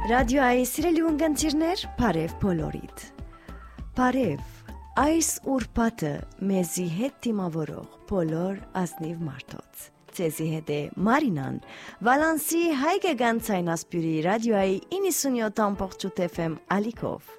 Ռադիոյի սիրելի ունգընտիրներ, բարև բոլորիդ։ Բարև, այս ուրբաթը մեզի հետ դիմավորող բոլոր ազնիվ մարդոց։ Ձեզի հետ է Մարինան, Վալանսի հայկական ցայնասպյուրի ռադիոյի 97.8 FM ալիքով։